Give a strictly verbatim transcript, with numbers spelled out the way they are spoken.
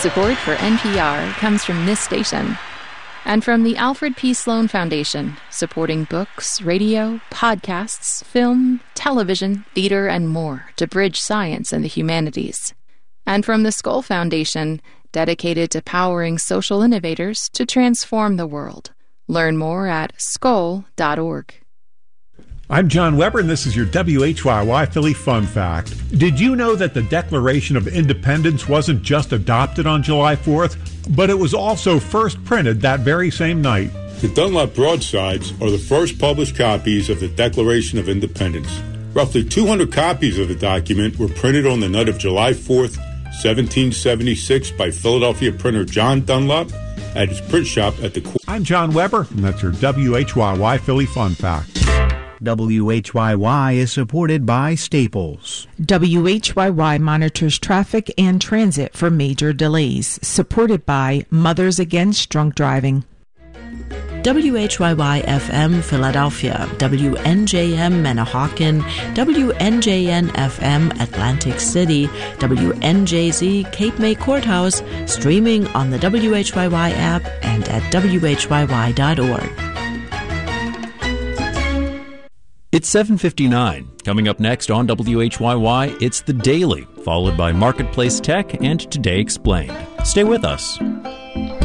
Support for N P R comes from this station and from the Alfred P. Sloan Foundation, supporting books, radio, podcasts, film, television, theater, and more to bridge science and the humanities. And from the Skoll Foundation, dedicated to powering social innovators to transform the world. Learn more at skoll dot org. I'm John Weber, and this is your W H Y Y Philly Fun Fact. Did you know that the Declaration of Independence wasn't just adopted on July fourth, but it was also first printed that very same night? The Dunlop broadsides are the first published copies of the Declaration of Independence. Roughly two hundred copies of the document were printed on the night of July fourth, seventeen seventy-six by Philadelphia printer John Dunlop at his print shop at the... I'm John Weber, and that's your W H Y Y Philly Fun Fact. W H Y Y is supported by Staples. W H Y Y monitors traffic and transit for major delays, supported by Mothers Against Drunk Driving. W H Y Y F M Philadelphia, W N J M Manahawkin, W N J N F M Atlantic City, W N J Z Cape May Courthouse, streaming on the W H Y Y app and at W H Y Y dot org. It's seven fifty-nine. Coming up next on W H Y Y, it's The Daily, followed by Marketplace Tech and Today Explained. Stay with us.